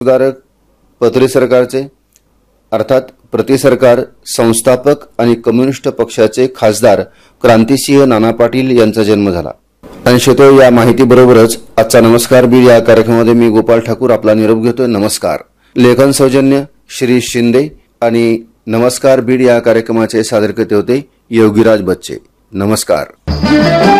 सुधारक पत्रे सरकारचे अर्थात प्रतिसरकार संस्थापक आणि कम्युनिस्ट पक्षाचे खासदार क्रांतिसिंह नाना पाटील यांचा जन्म झाला. आणि श्रोते, या माहितीबरोबरच आजचा नमस्कार बीड या कार्यक्रमामध्ये मी गोपाळ ठाकूर आपला निरोप घेतोय. नमस्कार. लेखन सौजन्य श्री शिंदे आणि नमस्कार बीड या कार्यक्रमाचे सादरकर्ते होते योगीराज बच्चे. नमस्कार.